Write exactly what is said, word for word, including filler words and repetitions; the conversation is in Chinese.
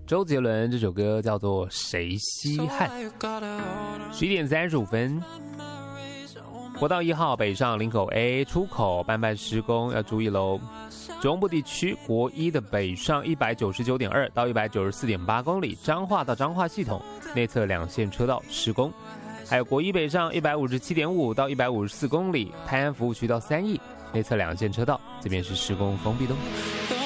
周杰伦这首歌叫做《谁稀罕》。十一点三十五分，国道一号北上林口 A 出口半半施工，要注意喽。中部地区国一的北上一百九十九点二到一百九十四点八公里，彰化到彰化系统内侧两线车道施工。还有国一北上一百五十七点五到一百五十四公里，泰安服务区到三义内侧两线车道，这边是施工封闭的。